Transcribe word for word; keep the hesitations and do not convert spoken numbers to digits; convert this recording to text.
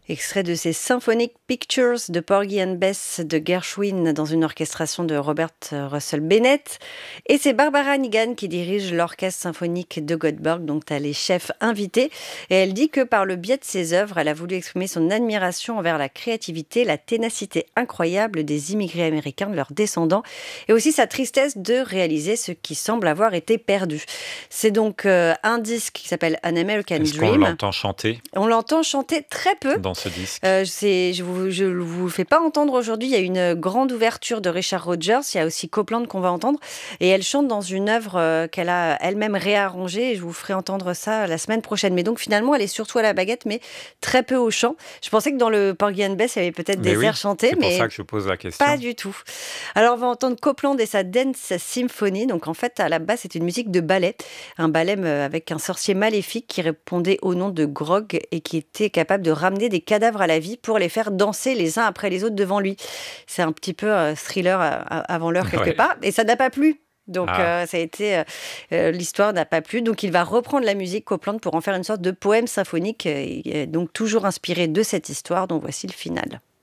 Extrait de ces Symphonic Pictures de Porgy and Bess de Gershwin dans une orchestration de Robert Russell Bennett. Et c'est Barbara Nigan qui dirige l'orchestre symphonique de Göteborg, donc tu as les chefs invités. Et elle dit que par le biais de ses œuvres, elle a voulu exprimer son admiration envers la créativité, la ténacité incroyable des immigrés américains, de leurs descendants, et aussi sa tristesse de réaliser ce qui semble avoir été perdu. C'est donc euh, un disque qui s'appelle An American Est-ce Dream. qu'on l'entend chanter On l'entend chanter très peu. dans ce disque? Euh, c'est, je ne vous, vous fais pas entendre aujourd'hui. Il y a une grande ouverture de Richard Rodgers. Il y a aussi Copland qu'on va entendre. Et elle chante dans une œuvre euh, qu'elle a elle-même réarrangée. Et je vous ferai entendre ça la semaine prochaine. Mais donc finalement, elle est surtout à la baguette, mais très peu au chant. Je pensais que dans le Porgy and Bess, il y avait peut-être Mais des oui, airs chantés. c'est pour mais ça que je pose la question. Pas du tout. Alors, on va entendre Copland et sa Dance Symphony. Donc, en fait, à la base, c'est une musique de ballet. Un ballet euh, avec un sorcier maléfique qui répondait au nom de Grog et qui était capable de ramener des cadavres à la vie pour les faire danser les uns après les autres devant lui. C'est un petit peu euh, thriller euh, avant l'heure quelque Ouais. part. Et ça n'a pas plu. Donc, Ah. euh, ça a été, euh, euh, l'histoire n'a pas plu. Donc, il va reprendre la musique Copland pour en faire une sorte de poème symphonique, euh, et, euh, donc toujours inspiré de cette histoire. Donc, voici le final.